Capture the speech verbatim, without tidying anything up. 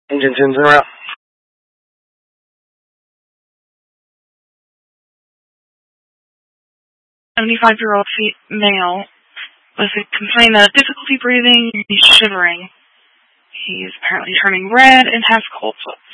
Engine tunes en route. seventy-five-year-old male with a complaint of difficulty breathing and shivering. He is apparently turning red and has cold sweats.